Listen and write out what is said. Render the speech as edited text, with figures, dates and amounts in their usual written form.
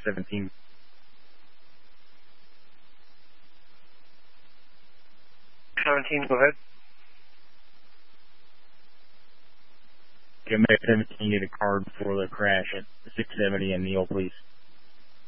617. Go ahead. Yeah, May 17, get a card for the crash at 670 and Neil, please.